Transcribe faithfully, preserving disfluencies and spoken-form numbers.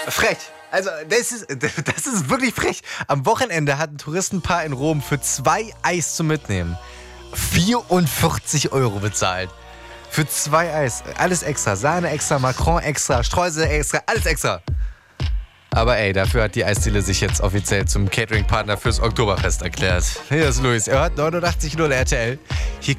Frech. Also, das ist, das ist wirklich frech. Am Wochenende hat ein Touristenpaar in Rom für zwei Eis zum Mitnehmen vierundvierzig Euro bezahlt. Für zwei Eis. Alles extra. Sahne extra, Macron extra, Streusel extra, alles extra. Aber ey, dafür hat die Eisdiele sich jetzt offiziell zum Catering-Partner fürs Oktoberfest erklärt. Hier ist Luis. Er hört neunundachtzig Komma null R T L. Hier